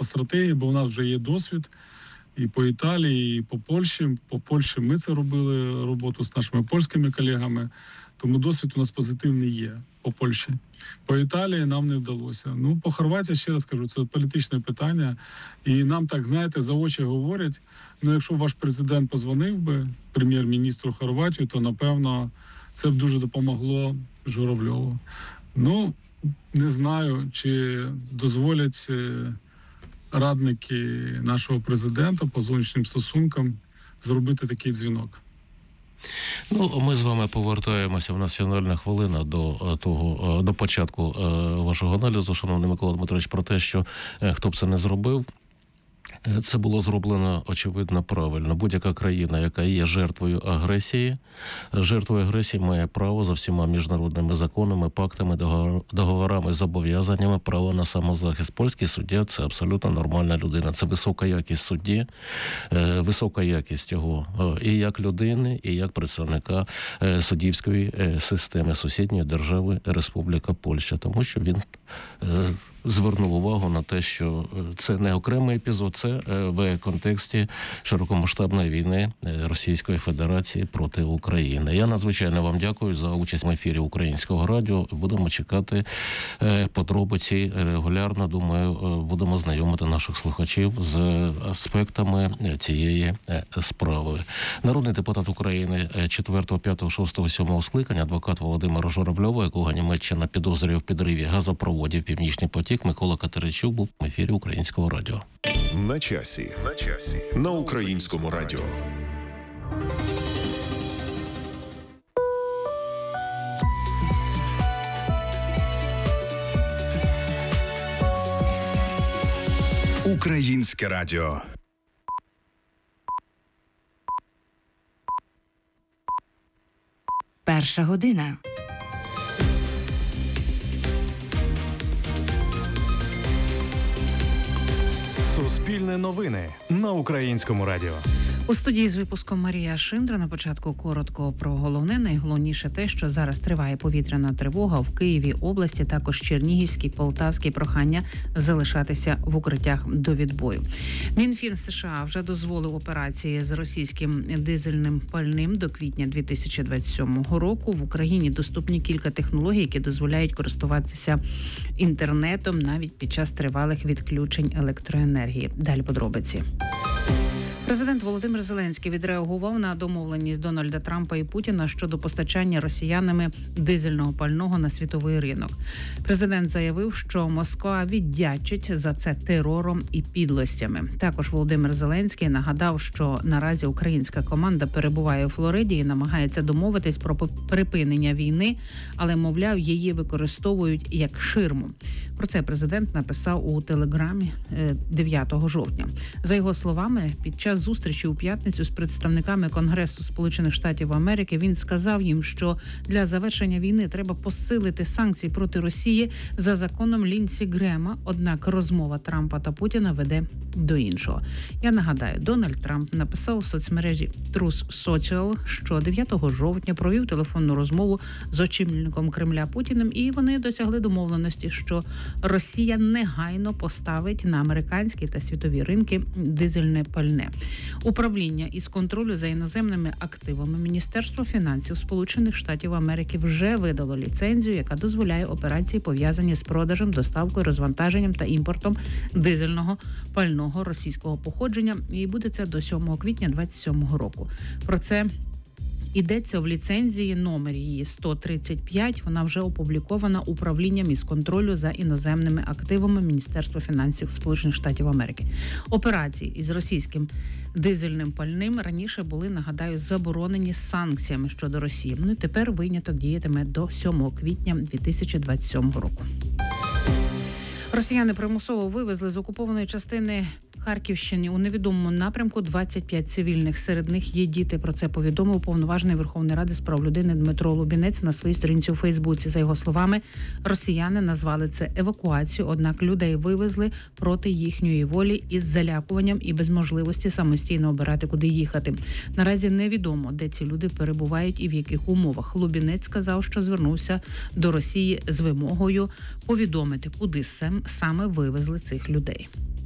стратегії, бо у нас вже є досвід і по Італії, і по Польщі. По Польщі ми це робили роботу з нашими польськими колегами, тому досвід у нас позитивний є по Польщі. По Італії нам не вдалося. Ну, по Хорватії, ще раз кажу, це політичне питання. І нам так, знаєте, за очі говорять, ну, якщо ваш президент позвонив би прем'єр-міністру Хорватії, то, напевно, це б дуже допомогло Журавльову. Ну, не знаю, чи дозволять радники нашого президента по зовнішнім стосункам зробити такий дзвінок. Ну, ми з вами повертаємося, в нас фінальна хвилина до початку вашого аналізу, шановний Микола Дмитрович, про те, що хто б це не зробив, це було зроблено, очевидно, правильно. Будь-яка країна, яка є жертвою агресії має право за всіма міжнародними законами, пактами, договорами, зобов'язаннями, право на самозахист. Польський суддя – це абсолютно нормальна людина. Це висока якість судді, висока якість його і як людини, і як представника суддівської системи сусідньої держави Республіка Польща. Тому що він звернув увагу на те, що це не окремий епізод, це в контексті широкомасштабної війни Російської Федерації проти України. Я надзвичайно вам дякую за участь в ефірі Українського радіо. Будемо чекати подробиці регулярно. Думаю, будемо знайомити наших слухачів з аспектами цієї справи. Народний депутат України 4, 5, 6, 7 скликання, адвокат Володимира Журавльова, якого Німеччина підозрює в підриві газопроводів «Північний потік», Микола Катеричук був в ефірі Українського радіо. На часі. На Українському радіо. Українське радіо. Перша година. Суспільне новини на Українському радіо. У студії з випуском Марія Шиндра. На початку коротко про головне. Найголовніше те, що зараз триває повітряна тривога в Києві, області, також Чернігівській, Полтавській. Прохання залишатися в укриттях до відбою. Мінфін США вже дозволив операції з російським дизельним пальним до квітня 2027 року. В Україні доступні кілька технологій, які дозволяють користуватися інтернетом навіть під час тривалих відключень електроенергії. Далі подробиці. Президент Володимир Зеленський відреагував на домовленість Дональда Трампа і Путіна щодо постачання росіянами дизельного пального на світовий ринок. Президент заявив, що Москва віддячить за це терором і підлостями. Також Володимир Зеленський нагадав, що наразі українська команда перебуває у Флориді і намагається домовитись про припинення війни, але, мовляв, її використовують як ширму. Про це президент написав у Телеграмі 9 жовтня. За його словами, під час зустрічі у п'ятницю з представниками Конгресу Сполучених Штатів Америки він сказав їм, що для завершення війни треба посилити санкції проти Росії за законом Лінсі Грема, однак розмова Трампа та Путіна веде до іншого. Я нагадаю, Дональд Трамп написав у соцмережі Truth Social, що 9 жовтня провів телефонну розмову з очільником Кремля Путіним, і вони досягли домовленості, що Росія негайно поставить на американські та світові ринки дизельне пальне. Управління із контролю за іноземними активами Міністерства фінансів Сполучених Штатів Америки вже видало ліцензію, яка дозволяє операції, пов'язані з продажем, доставкою, розвантаженням та імпортом дизельного пального російського походження. І буде це до 7 квітня 2027 року. Про це йдеться в ліцензії, номер її 135, вона вже опублікована управлінням із контролю за іноземними активами Міністерства фінансів Сполучених Штатів Америки. Операції із російським дизельним пальним раніше були, нагадаю, заборонені санкціями щодо Росії. Ну і тепер виняток діятиме до 7 квітня 2027 року. Росіяни примусово вивезли з окупованої частини Харківщини у невідомому напрямку 25 цивільних. Серед них є діти. Про це повідомив уповноважений Верховної Ради з прав людини Дмитро Лубінець на своїй сторінці у Фейсбуці. За його словами, росіяни назвали це евакуацією, однак людей вивезли проти їхньої волі із залякуванням і без можливості самостійно обирати, куди їхати. Наразі невідомо, де ці люди перебувають і в яких умовах. Лубінець сказав, що звернувся до Росії з вимогою повідомити, куди саме вивезли цих людей.